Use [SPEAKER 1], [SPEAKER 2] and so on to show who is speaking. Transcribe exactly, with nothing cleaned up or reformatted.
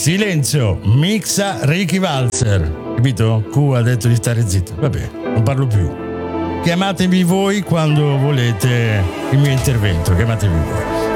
[SPEAKER 1] Silenzio, mixa Ricky Walzer. Capito? Q ha detto di stare zitto. Vabbè, non parlo più. Chiamatemi voi quando volete il mio intervento. Chiamatevi voi.